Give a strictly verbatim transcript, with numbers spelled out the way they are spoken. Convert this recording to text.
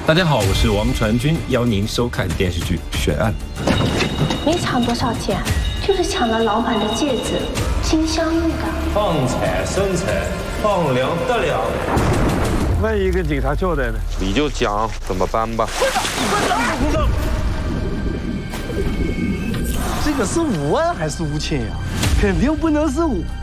大家好，我是王传君，邀您收看电视剧《悬案》。 没抢多少钱，就是抢了老板的戒指，金镶玉的。 放财生财，放粮得粮。 万一跟警察交代呢？ 你就讲怎么办吧。 这个是无案还是无情呀？肯定不能是无。